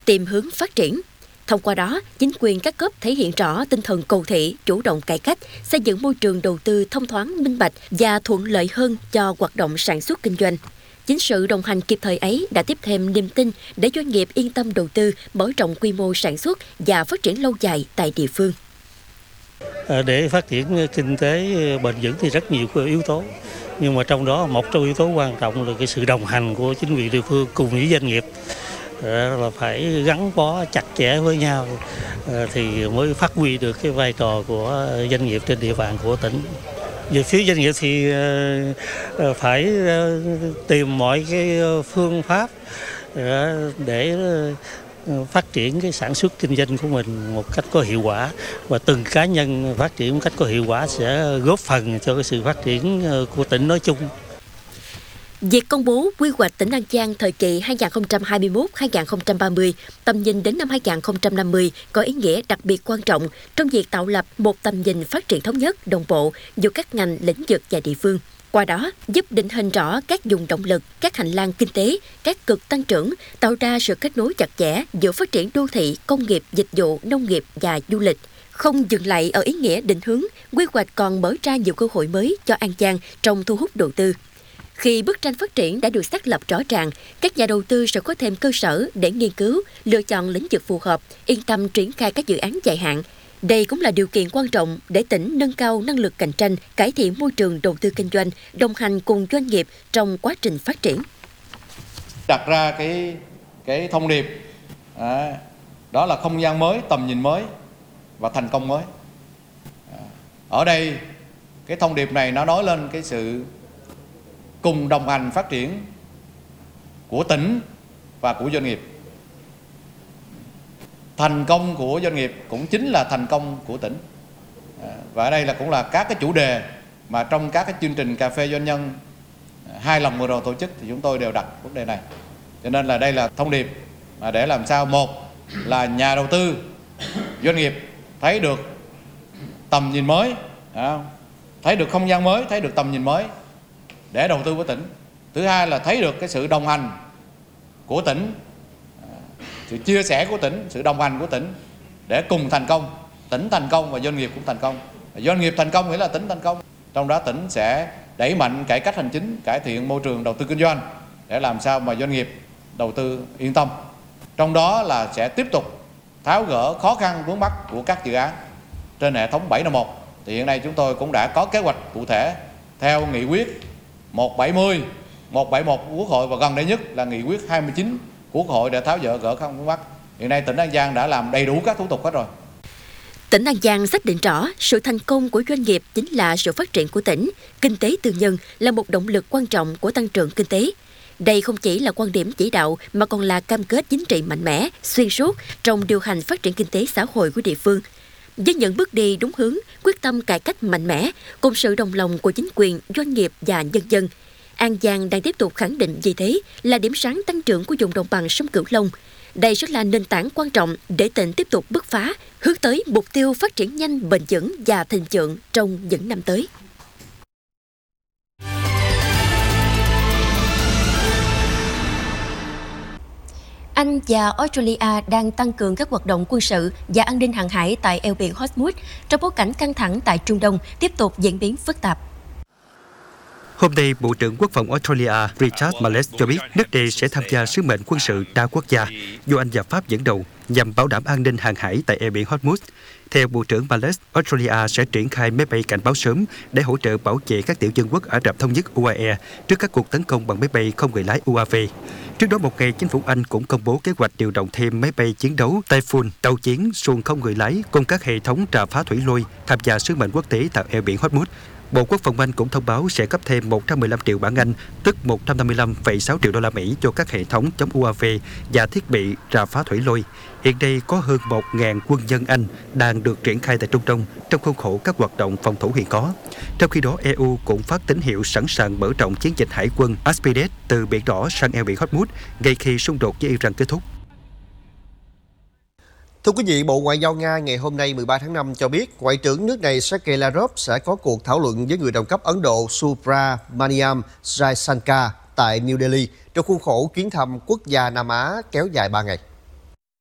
tìm hướng phát triển. Thông qua đó, chính quyền các cấp thể hiện rõ tinh thần cầu thị, chủ động cải cách, xây dựng môi trường đầu tư thông thoáng, minh bạch và thuận lợi hơn cho hoạt động sản xuất kinh doanh. Chính sự đồng hành kịp thời ấy đã tiếp thêm niềm tin để doanh nghiệp yên tâm đầu tư, mở rộng quy mô sản xuất và phát triển lâu dài tại địa phương. Để phát triển kinh tế bền vững thì rất nhiều yếu tố. Nhưng mà trong đó một trong yếu tố quan trọng là cái sự đồng hành của chính quyền địa phương cùng với doanh nghiệp. Là phải gắn bó chặt chẽ với nhau thì mới phát huy được cái vai trò của doanh nghiệp trên địa bàn của tỉnh. Về phía doanh nghiệp thì phải tìm mọi cái phương pháp để phát triển cái sản xuất kinh doanh của mình một cách có hiệu quả, và từng cá nhân phát triển một cách có hiệu quả sẽ góp phần cho cái sự phát triển của tỉnh nói chung. Việc công bố quy hoạch tỉnh An Giang thời kỳ 2021-2030, tầm nhìn đến năm 2050 có ý nghĩa đặc biệt quan trọng trong việc tạo lập một tầm nhìn phát triển thống nhất, đồng bộ giữa các ngành, lĩnh vực và địa phương. Qua đó, giúp định hình rõ các vùng động lực, các hành lang kinh tế, các cực tăng trưởng, tạo ra sự kết nối chặt chẽ giữa phát triển đô thị, công nghiệp, dịch vụ, nông nghiệp và du lịch. Không dừng lại ở ý nghĩa định hướng, quy hoạch còn mở ra nhiều cơ hội mới cho An Giang trong thu hút đầu tư. Khi bức tranh phát triển đã được xác lập rõ ràng, các nhà đầu tư sẽ có thêm cơ sở để nghiên cứu, lựa chọn lĩnh vực phù hợp, yên tâm triển khai các dự án dài hạn. Đây cũng là điều kiện quan trọng để tỉnh nâng cao năng lực cạnh tranh, cải thiện môi trường đầu tư kinh doanh, đồng hành cùng doanh nghiệp trong quá trình phát triển. Đặt ra cái thông điệp đó là không gian mới, tầm nhìn mới và thành công mới. Ở đây cái thông điệp này nó nói lên cái sự cùng đồng hành phát triển của tỉnh và của doanh nghiệp. Thành công của doanh nghiệp cũng chính là thành công của tỉnh. Và ở đây cũng là các cái chủ đề mà trong các cái chương trình cà phê doanh nhân 2 lần vừa rồi tổ chức thì chúng tôi đều đặt vấn đề này. Cho nên là đây là thông điệp mà để làm sao, một là nhà đầu tư, doanh nghiệp thấy được tầm nhìn mới, thấy được không gian mới, thấy được tầm nhìn mới để đầu tư với tỉnh. Thứ hai là thấy được cái sự đồng hành của tỉnh, sự chia sẻ của tỉnh, sự đồng hành của tỉnh để cùng thành công. Tỉnh thành công và doanh nghiệp cũng thành công. Doanh nghiệp thành công nghĩa là tỉnh thành công. Trong đó tỉnh sẽ đẩy mạnh cải cách hành chính, cải thiện môi trường đầu tư kinh doanh để làm sao mà doanh nghiệp đầu tư yên tâm. Trong đó là sẽ tiếp tục tháo gỡ khó khăn vướng mắc của các dự án trên hệ thống 751. Thì hiện nay chúng tôi cũng đã có kế hoạch cụ thể theo nghị quyết 170, 171 của Quốc hội và gần đây nhất là nghị quyết 29 của Quốc hội để tháo gỡ khó khăn vướng mắc. Hiện nay tỉnh An Giang đã làm đầy đủ các thủ tục hết rồi. Tỉnh An Giang xác định rõ sự thành công của doanh nghiệp chính là sự phát triển của tỉnh. Kinh tế tư nhân là một động lực quan trọng của tăng trưởng kinh tế. Đây không chỉ là quan điểm chỉ đạo mà còn là cam kết chính trị mạnh mẽ, xuyên suốt trong điều hành phát triển kinh tế xã hội của địa phương. Với những bước đi đúng hướng, quyết tâm cải cách mạnh mẽ, cùng sự đồng lòng của chính quyền, doanh nghiệp và nhân dân, An Giang đang tiếp tục khẳng định vị thế là điểm sáng tăng trưởng của vùng đồng bằng sông Cửu Long. Đây sẽ là nền tảng quan trọng để tỉnh tiếp tục bứt phá, hướng tới mục tiêu phát triển nhanh, bền vững và thịnh vượng trong những năm tới. Anh và Australia đang tăng cường các hoạt động quân sự và an ninh hàng hải tại eo biển Hormuz trong bối cảnh căng thẳng tại Trung Đông tiếp tục diễn biến phức tạp. Hôm nay, Bộ trưởng Quốc phòng Australia Richard Marles cho biết nước này sẽ tham gia sứ mệnh quân sự đa quốc gia do Anh và Pháp dẫn đầu nhằm bảo đảm an ninh hàng hải tại eo biển Hormuz. Theo Bộ trưởng Marles, Australia sẽ triển khai máy bay cảnh báo sớm để hỗ trợ bảo vệ các tiểu dân quốc Ả Rập Thống nhất UAE trước các cuộc tấn công bằng máy bay không người lái UAV. Trước đó một ngày, chính phủ Anh cũng công bố kế hoạch điều động thêm máy bay chiến đấu Typhoon, tàu chiến, xuồng không người lái cùng các hệ thống rà phá thủy lôi tham gia sứ mệnh quốc tế tại eo biển Hormuz. Bộ Quốc phòng Anh cũng thông báo sẽ cấp thêm 115 triệu bảng Anh, tức 155,6 triệu đô la Mỹ cho các hệ thống chống UAV và thiết bị rà phá thủy lôi. Hiện nay có hơn 1.000 quân nhân Anh đang được triển khai tại Trung Đông trong khuôn khổ các hoạt động phòng thủ hiện có. Trong khi đó, EU cũng phát tín hiệu sẵn sàng mở rộng chiến dịch hải quân Aspides từ Biển Đỏ sang eo biển Hormuz ngay khi xung đột với Iran kết thúc. Thưa quý vị, Bộ Ngoại giao Nga ngày hôm nay 13 tháng 5 cho biết Ngoại trưởng nước này Sergei Lavrov sẽ có cuộc thảo luận với người đồng cấp Ấn Độ Subramaniam Jaishankar tại New Delhi trong khuôn khổ chuyến thăm quốc gia Nam Á kéo dài 3 ngày.